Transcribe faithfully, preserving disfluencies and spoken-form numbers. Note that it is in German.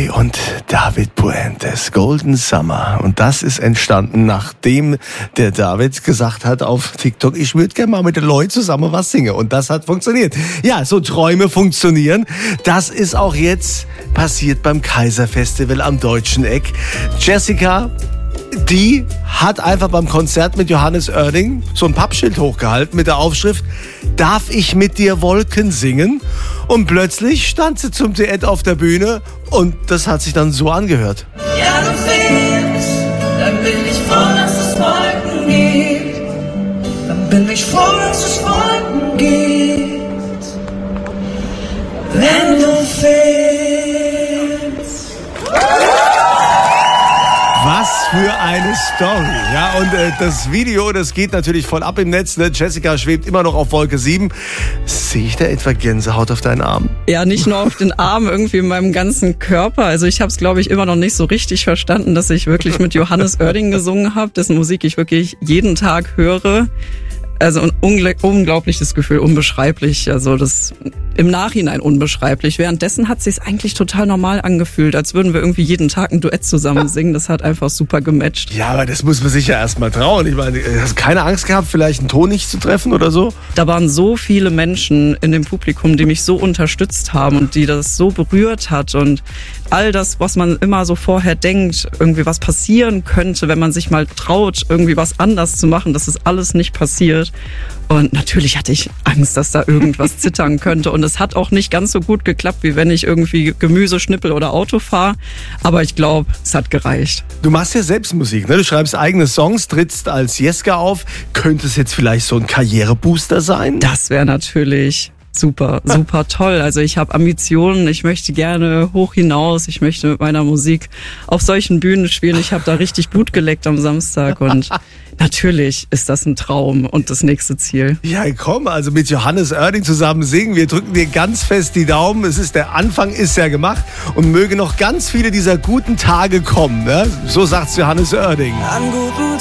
Kay und David Puentes, Golden Summer. Und das ist entstanden, nachdem der David gesagt hat auf TikTok, ich würde gerne mal mit den Leuten zusammen was singen. Und das hat funktioniert. Ja, so Träume funktionieren. Das ist auch jetzt passiert beim Kaiser-Festival am Deutschen Eck. Jessica, die hat einfach beim Konzert mit Johannes Oerding so ein Pappschild hochgehalten mit der Aufschrift, darf ich mit dir Wolken singen? Und plötzlich stand sie zum Duett auf der Bühne und das hat sich dann so angehört. Ja, du fehlst, dann bin ich froh, dass es Wolken gibt. Dann bin ich froh, dass es Wolken gibt. Wenn du fehlst. Was für eine Story. Ja, und äh, das Video, das geht natürlich voll ab im Netz. Ne? Jessica schwebt immer noch auf Wolke sieben. Sehe ich da etwa Gänsehaut auf deinen Arm? Ja, nicht nur auf den Arm, irgendwie in meinem ganzen Körper. Also ich habe es, glaube ich, immer noch nicht so richtig verstanden, dass ich wirklich mit Johannes Oerding gesungen habe, dessen Musik ich wirklich jeden Tag höre. Also ein ungl- unglaubliches Gefühl, unbeschreiblich. Also das im Nachhinein unbeschreiblich. Währenddessen hat es sich eigentlich total normal angefühlt, als würden wir irgendwie jeden Tag ein Duett zusammen singen. Das hat einfach super gematcht. Ja, aber das muss man sich ja erstmal trauen. Ich meine, hast du keine Angst gehabt, vielleicht einen Ton nicht zu treffen oder so? Da waren so viele Menschen in dem Publikum, die mich so unterstützt haben und die das so berührt hat. Und all das, was man immer so vorher denkt, irgendwie was passieren könnte, wenn man sich mal traut, irgendwie was anders zu machen, das ist alles nicht passiert. Und natürlich hatte ich Angst, dass da irgendwas zittern könnte. Und es hat auch nicht ganz so gut geklappt, wie wenn ich irgendwie Gemüse schnippel oder Auto fahre. Aber ich glaube, es hat gereicht. Du machst ja selbst Musik, ne? Du schreibst eigene Songs, trittst als Jeska auf. Könnte es jetzt vielleicht so ein Karrierebooster sein? Das wäre natürlich super, super toll. Also ich habe Ambitionen, ich möchte gerne hoch hinaus, ich möchte mit meiner Musik auf solchen Bühnen spielen. Ich habe da richtig Blut geleckt am Samstag und natürlich ist das ein Traum und das nächste Ziel. Ja, komm, also mit Johannes Oerding zusammen singen. Wir drücken dir ganz fest die Daumen. Es ist der Anfang, ist ja gemacht und möge noch ganz viele dieser guten Tage kommen. Ne? So sagt's Johannes Oerding. An guten